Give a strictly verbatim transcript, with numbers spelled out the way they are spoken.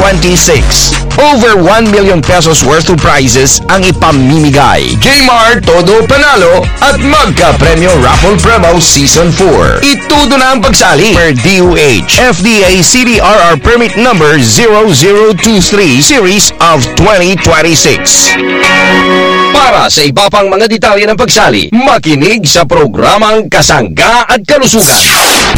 twenty-six. Over one million pesos worth of prizes ang ipamimigay. J-Mart Todo Panalo at Magka-Premyo Raffle Premo Season four. Itudo na ang pagsali per D O H F D A C D R R Permit Number zero zero two three Series of twenty twenty-six. Para sa iba pang mga detalye ng pagsali, makinig sa programang Kasangga at Kalusugan.